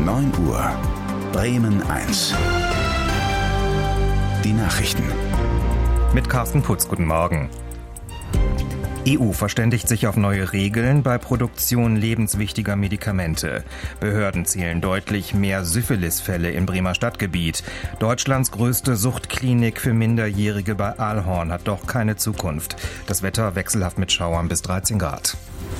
9 Uhr. Bremen 1. Die Nachrichten. Mit Carsten Putz, guten Morgen. EU verständigt sich auf neue Regeln bei Produktion lebenswichtiger Medikamente. Behörden zählen deutlich mehr Syphilisfälle im Bremer Stadtgebiet. Deutschlands größte Suchtklinik für Minderjährige bei Aalhorn hat doch keine Zukunft. Das Wetter wechselhaft mit Schauern bis 13 Grad.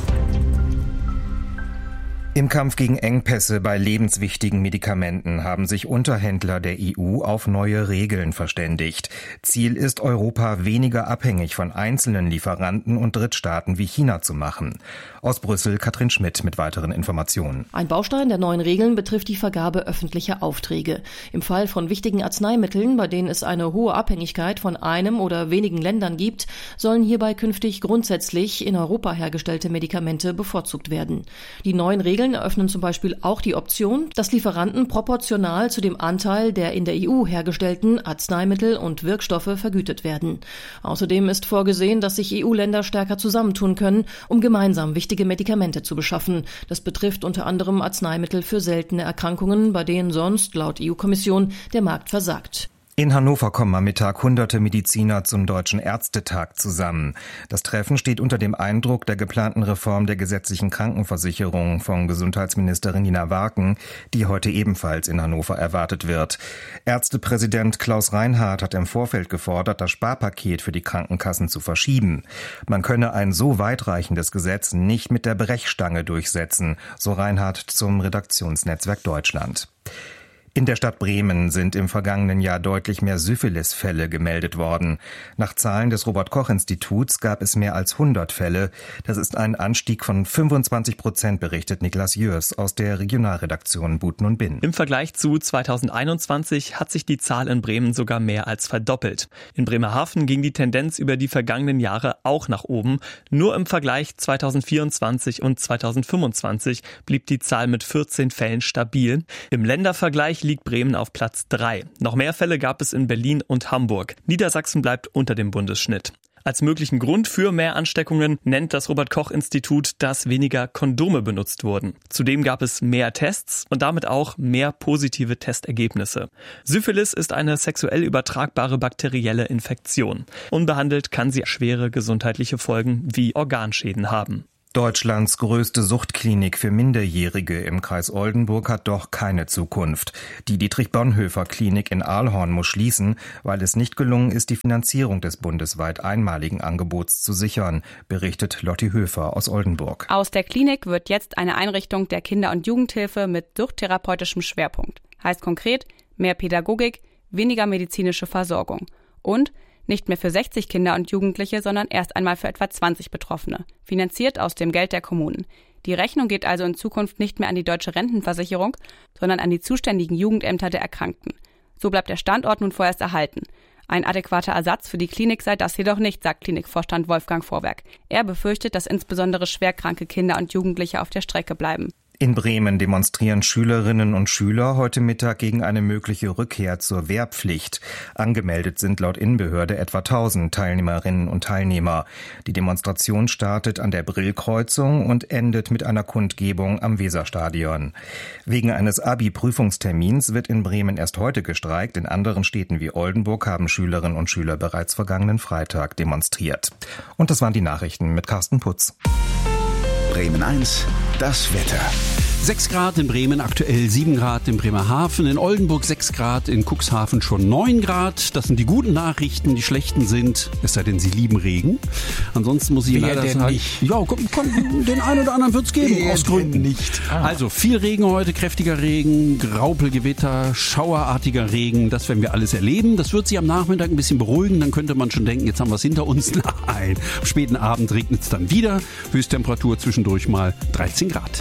Im Kampf gegen Engpässe bei lebenswichtigen Medikamenten haben sich Unterhändler der EU auf neue Regeln verständigt. Ziel ist, Europa weniger abhängig von einzelnen Lieferanten und Drittstaaten wie China zu machen. Aus Brüssel Katrin Schmidt mit weiteren Informationen. Ein Baustein der neuen Regeln betrifft die Vergabe öffentlicher Aufträge. Im Fall von wichtigen Arzneimitteln, bei denen es eine hohe Abhängigkeit von einem oder wenigen Ländern gibt, sollen hierbei künftig grundsätzlich in Europa hergestellte Medikamente bevorzugt werden. Die neuen Regeln eröffnen zum Beispiel auch die Option, dass Lieferanten proportional zu dem Anteil der in der EU hergestellten Arzneimittel und Wirkstoffe vergütet werden. Außerdem ist vorgesehen, dass sich EU-Länder stärker zusammentun können, um gemeinsam wichtige Medikamente zu beschaffen. Das betrifft unter anderem Arzneimittel für seltene Erkrankungen, bei denen sonst, laut EU-Kommission, der Markt versagt. In Hannover kommen am Mittag hunderte Mediziner zum Deutschen Ärztetag zusammen. Das Treffen steht unter dem Eindruck der geplanten Reform der gesetzlichen Krankenversicherung von Gesundheitsministerin Nina Warken, die heute ebenfalls in Hannover erwartet wird. Ärztepräsident Klaus Reinhardt hat im Vorfeld gefordert, das Sparpaket für die Krankenkassen zu verschieben. Man könne ein so weitreichendes Gesetz nicht mit der Brechstange durchsetzen, so Reinhardt zum Redaktionsnetzwerk Deutschland. In der Stadt Bremen sind im vergangenen Jahr deutlich mehr Syphilisfälle gemeldet worden. Nach Zahlen des Robert-Koch-Instituts gab es mehr als 100 Fälle. Das ist ein Anstieg von 25%, berichtet Niklas Jörs aus der Regionalredaktion Buten und Binn. Im Vergleich zu 2021 hat sich die Zahl in Bremen sogar mehr als verdoppelt. In Bremerhaven ging die Tendenz über die vergangenen Jahre auch nach oben. Nur im Vergleich 2024 und 2025 blieb die Zahl mit 14 Fällen stabil. Im Ländervergleich liegt Bremen auf Platz 3. Noch mehr Fälle gab es in Berlin und Hamburg. Niedersachsen bleibt unter dem Bundesschnitt. Als möglichen Grund für mehr Ansteckungen nennt das Robert-Koch-Institut, dass weniger Kondome benutzt wurden. Zudem gab es mehr Tests und damit auch mehr positive Testergebnisse. Syphilis ist eine sexuell übertragbare bakterielle Infektion. Unbehandelt kann sie schwere gesundheitliche Folgen wie Organschäden haben. Deutschlands größte Suchtklinik für Minderjährige im Kreis Oldenburg hat doch keine Zukunft. Die Dietrich-Bonhoeffer-Klinik in Aalhorn muss schließen, weil es nicht gelungen ist, die Finanzierung des bundesweit einmaligen Angebots zu sichern, berichtet Lotti Höfer aus Oldenburg. Aus der Klinik wird jetzt eine Einrichtung der Kinder- und Jugendhilfe mit suchttherapeutischem Schwerpunkt. Heißt konkret mehr Pädagogik, weniger medizinische Versorgung und nicht mehr für 60 Kinder und Jugendliche, sondern erst einmal für etwa 20 Betroffene, finanziert aus dem Geld der Kommunen. Die Rechnung geht also in Zukunft nicht mehr an die Deutsche Rentenversicherung, sondern an die zuständigen Jugendämter der Erkrankten. So bleibt der Standort nun vorerst erhalten. Ein adäquater Ersatz für die Klinik sei das jedoch nicht, sagt Klinikvorstand Wolfgang Vorwerk. Er befürchtet, dass insbesondere schwerkranke Kinder und Jugendliche auf der Strecke bleiben. In Bremen demonstrieren Schülerinnen und Schüler heute Mittag gegen eine mögliche Rückkehr zur Wehrpflicht. Angemeldet sind laut Innenbehörde etwa 1000 Teilnehmerinnen und Teilnehmer. Die Demonstration startet an der Brillkreuzung und endet mit einer Kundgebung am Weserstadion. Wegen eines Abi-Prüfungstermins wird in Bremen erst heute gestreikt. In anderen Städten wie Oldenburg haben Schülerinnen und Schüler bereits vergangenen Freitag demonstriert. Und das waren die Nachrichten mit Carsten Putz. Bremen 1, das Wetter. 6 Grad in Bremen, aktuell 7 Grad in Bremerhaven, in Oldenburg 6 Grad, in Cuxhaven schon 9 Grad. Das sind die guten Nachrichten, die schlechten sind, es sei denn, Sie lieben Regen. Ansonsten muss ich leider sagen, nicht? Ja, komm, den einen oder anderen wird's geben, aus Gründen nicht. Also viel Regen heute, kräftiger Regen, Graupelgewitter, schauerartiger Regen, das werden wir alles erleben. Das wird sich am Nachmittag ein bisschen beruhigen, dann könnte man schon denken, jetzt haben wir es hinter uns. Nein, am späten Abend regnet es dann wieder, Höchsttemperatur zwischendurch mal 13 Grad.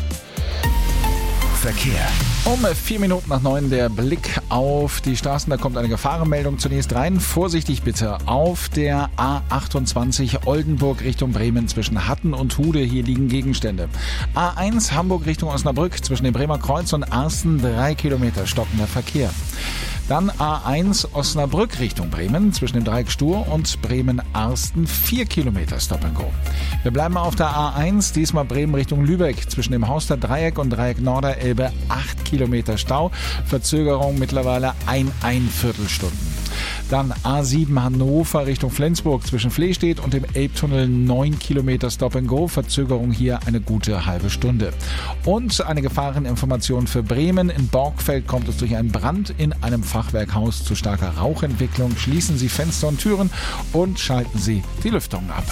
Verkehr. Um 4 Minuten nach 9 der Blick auf die Straßen. Da kommt eine Gefahrenmeldung zunächst rein. Vorsichtig bitte auf der A28 Oldenburg Richtung Bremen zwischen Hatten und Hude. Hier liegen Gegenstände. A1 Hamburg Richtung Osnabrück zwischen dem Bremer Kreuz und Arsten 3 Kilometer stockender Verkehr. Dann A1 Osnabrück Richtung Bremen zwischen dem Dreieck Stur und Bremen-Arsten 4 Kilometer Stop and Go. Wir bleiben auf der A1, diesmal Bremen Richtung Lübeck zwischen dem Hauster Dreieck und Dreieck Norderelbe 8 Kilometer. Kilometer Stau. Verzögerung mittlerweile 1,25 Stunden. Dann A7 Hannover Richtung Flensburg zwischen Flehstedt und dem Elbtunnel 9 Kilometer Stop and Go. Verzögerung hier eine gute halbe Stunde. Und eine Gefahreninformation für Bremen. In Borgfeld kommt es durch einen Brand in einem Fachwerkhaus zu starker Rauchentwicklung. Schließen Sie Fenster und Türen und schalten Sie die Lüftung ab.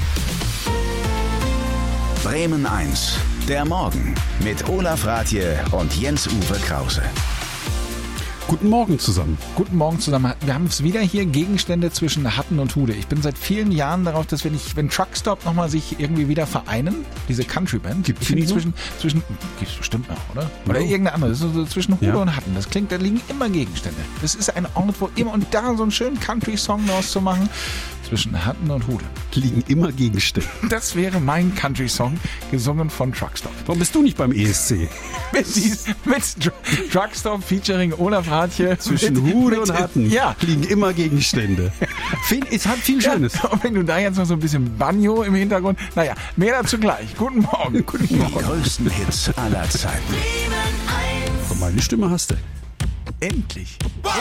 Bremen 1, der Morgen mit Olaf Rathje und Jens-Uwe Krause. Guten Morgen zusammen. Guten Morgen zusammen. Wir haben es wieder hier, Gegenstände zwischen Hatten und Hude. Ich bin seit vielen Jahren darauf, dass wenn Truckstop nochmal sich irgendwie wieder vereinen, diese Country-Band, Gibt's die zwischen gibt's bestimmt noch, oder? Oder irgendeine andere. Das ist so zwischen Hude und Hatten. Das klingt, da liegen immer Gegenstände. Das ist ein Ort, wo immer, und da so einen schönen Country-Song draus zu machen, zwischen Hatten und Hude. Liegen immer Gegenstände. Das wäre mein Country-Song, gesungen von Truckstop. Warum bist du nicht beim ESC? mit Truckstop featuring Olaf Rathje. Zwischen Hude und Hatten liegen immer Gegenstände. Es hat viel Schönes. Ja, und wenn du da jetzt noch so ein bisschen Banjo im Hintergrund, naja, mehr dazu gleich. Guten Morgen. Die größten Hits aller Zeiten. Meine Stimme hast du. Endlich.